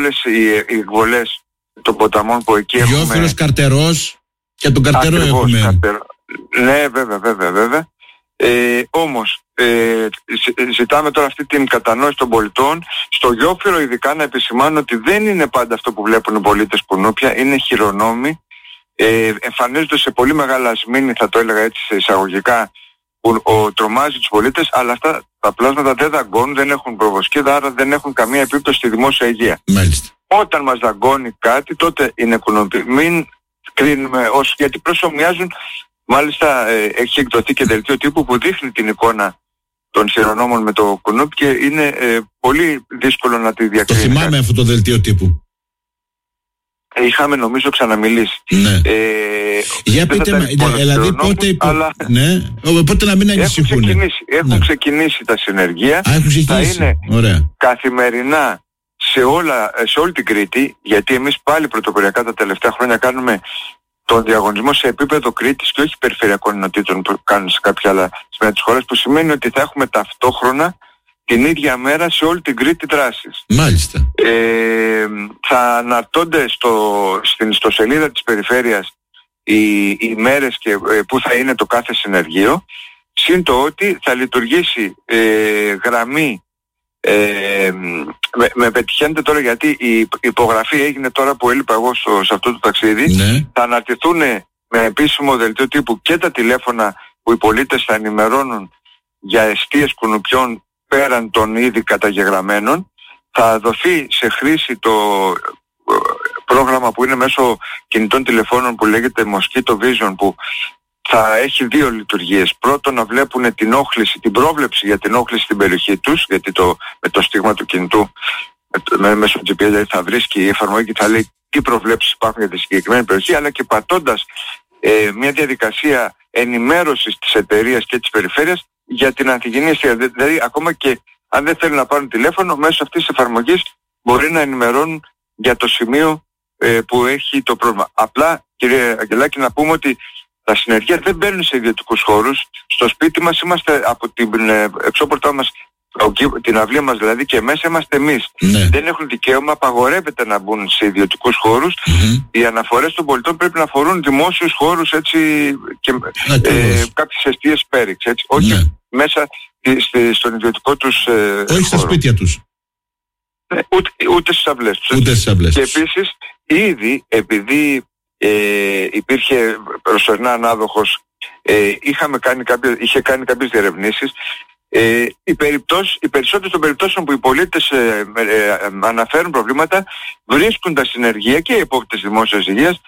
όλες οι εκβολές των ποταμών που εκεί έχουμε. Γιόφυρος, Καρτερός και τον Καρτερό έχουμε. Ναι, βέβαια. Όμως ζητάμε τώρα αυτή την κατανόηση των πολιτών. Στο Γιόφυρο ειδικά να επισημάνω ότι δεν είναι πάντα αυτό που βλέπουν οι πολίτες κουνούπια, είναι χειρονόμοι. Εμφανίζονται σε πολύ μεγάλα σμήνη, θα το έλεγα έτσι σε εισαγωγικά, που τρομάζει τους πολίτες, αλλά αυτά τα πλάσματα δεν δαγκώνουν, δεν έχουν προβοσκίδα, άρα δεν έχουν καμία επίπτωση στη δημόσια υγεία. Μάλιστα. Όταν μας δαγκώνει κάτι, τότε είναι κουνούπι. Μην κρίνουμε γιατί προσομοιάζουν. Μάλιστα έχει εκδοθεί και δελτίο τύπου που δείχνει την εικόνα των χειρονόμων με το κουνούπι και είναι πολύ δύσκολο να τη διακρίνει. Το θυμάμαι αυτό το δελτίο τύπου. Είχαμε νομίζω ξαναμιλήσει. Ναι. Για πείτε, δηλαδή πότε, αλλά πότε να μην ανησυχούν. Έχουν ξεκινήσει τα συνεργεία. Θα είναι καθημερινά σε όλη την Κρήτη, γιατί εμείς πάλι πρωτοποριακά τα τελευταία χρόνια κάνουμε τον διαγωνισμό σε επίπεδο Κρήτης και όχι περιφερειακών ενωτήτων που κάνουν σε κάποια άλλα σημεία της χώρας, που σημαίνει ότι θα έχουμε ταυτόχρονα την ίδια μέρα σε όλη την Κρήτη δράσεις. Μάλιστα. Θα αναρτώνται στην ιστοσελίδα της περιφέρειας οι μέρες και που θα είναι το κάθε συνεργείο, συν το ότι θα λειτουργήσει γραμμή. Με πετυχαίνετε τώρα, γιατί η υπογραφή έγινε τώρα που έλειπα εγώ σε αυτό το ταξίδι. Ναι. Θα αναρτηθούν με επίσημο δελτίο τύπου και τα τηλέφωνα που οι πολίτες θα ενημερώνουν για εστίες κουνουπιών πέραν των ήδη καταγεγραμμένων. Θα δοθεί σε χρήση το πρόγραμμα που είναι μέσω κινητών τηλεφώνων που λέγεται Mosquito Vision, που θα έχει δύο λειτουργίες. Πρώτον, να βλέπουν την όχληση, την πρόβλεψη για την όχληση στην περιοχή τους, γιατί με το στίγμα του κινητού μέσω GPS δηλαδή θα βρίσκει η εφαρμογή και θα λέει τι προβλέψεις υπάρχουν για τη συγκεκριμένη περιοχή, αλλά και πατώντας μια διαδικασία ενημέρωσης της εταιρείας και της περιφέρειας για την ανθυγιεινή αιστεία. Δηλαδή ακόμα και αν δεν θέλουν να πάρουν τηλέφωνο, μέσω αυτής της εφαρμογής μπορεί να ενημερώνουν για το σημείο που έχει το πρόβλημα. Απλά, κύριε Αγγελάκη, να πούμε ότι τα συνεργεία δεν μπαίνουν σε ιδιωτικούς χώρους. Στο σπίτι μας είμαστε από την εξώπορτά μας, την αυλία μας δηλαδή, και μέσα είμαστε εμείς. Ναι. Δεν έχουν δικαίωμα, απαγορεύεται να μπουν σε ιδιωτικούς χώρους. Οι αναφορές των πολιτών πρέπει να αφορούν δημόσιους χώρους, έτσι, και κάποιες εστίες πέριξ, έτσι, όχι μέσα στον ιδιωτικό τους όχι στα σπίτια τους. Ούτε στις αυλές τους. Και επίσης, ήδη επειδή υπήρχε προσωρινά ανάδοχος, είχε κάνει κάποιες διερευνήσεις. Οι περισσότερες των περιπτώσεων που οι πολίτες αναφέρουν προβλήματα βρίσκουν τα συνεργεία και οι επόπτες δημόσιας υγείας,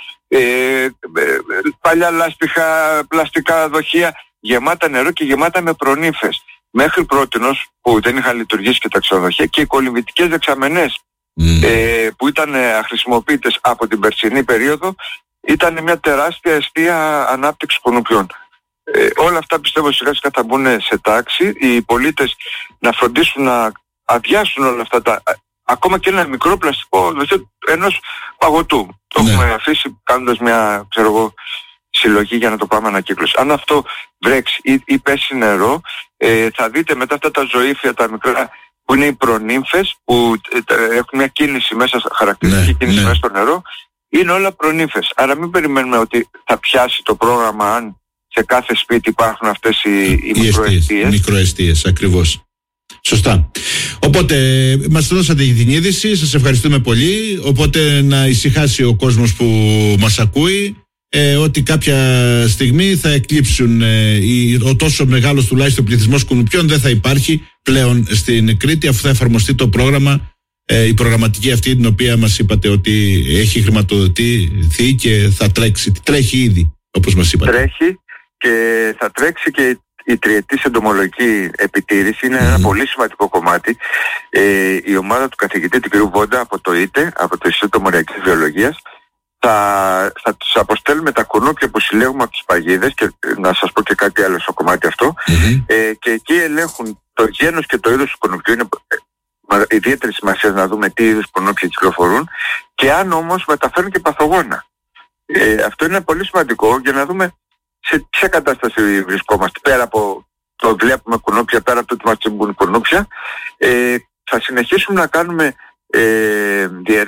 παλιά λάστιχα, πλαστικά δοχεία γεμάτα νερό και γεμάτα με προνύφες. Μέχρι πρότινος, που δεν είχαν λειτουργήσει και τα ξενοδοχεία, και οι κολυμβητικές δεξαμενές που ήταν αχρησιμοποιητές από την περσινή περίοδο, ήταν μια τεράστια εστία ανάπτυξης κουνουπιών. Όλα αυτά πιστεύω σιγά σιγά θα μπουν σε τάξη. Οι πολίτες να φροντίσουν να αδειάσουν όλα αυτά ακόμα και ένα μικρό πλαστικό ενός παγωτού. Το έχουμε αφήσει κάνοντας μια, συλλογή για να το πάμε ανακύκλωση. Αν αυτό βρέξει ή πέσει νερό, θα δείτε μετά αυτά τα ζωήφια τα μικρά που είναι οι προνύμφες, που έχουν μια κίνηση μέσα, χαρακτηριστική κίνηση μέσα στο νερό, είναι όλα προνύμφες. Άρα μην περιμένουμε ότι θα πιάσει το πρόγραμμα αν σε κάθε σπίτι υπάρχουν αυτές οι μικροεστίες. Μικροεστίες, ακριβώς. Σωστά. Οπότε μας δώσατε την είδηση, σας ευχαριστούμε πολύ. Οπότε να ησυχάσει ο κόσμος που μας ακούει, ότι κάποια στιγμή θα εκλείψουν ο τόσο μεγάλος τουλάχιστον πληθυσμός κουνουπιών, δεν θα υπάρχει πλέον στην Κρήτη, αφού θα εφαρμοστεί το πρόγραμμα, η προγραμματική αυτή την οποία μας είπατε ότι έχει χρηματοδοτηθεί και θα τρέξει. Τρέχει ήδη, όπως μας είπατε. Τρέχει και θα τρέξει και η τριετής εντομολογική επιτήρηση. Είναι ένα πολύ σημαντικό κομμάτι. Η ομάδα του καθηγητή του κ. Βόντα από το ΙΤΕ, από το Ινστιτούτο Μοριακής Βιολογίας, θα τους αποστέλουμε τα κουνούπια που συλλέγουμε από τις παγίδες, και να σας πω και κάτι άλλο στο κομμάτι αυτό, και εκεί ελέγχουν το γένος και το είδος του κουνουπιού. Είναι ιδιαίτερη σημασία να δούμε τι είδους κουνούπια κυκλοφορούν, και αν όμως μεταφέρουν και παθογόνα. Αυτό είναι πολύ σημαντικό για να δούμε σε ποια κατάσταση βρισκόμαστε. Πέρα από το βλέπουμε κουνούπια, πέρα από το ότι μας τσιμπούν κουνούπια, θα συνεχίσουμε να κάνουμε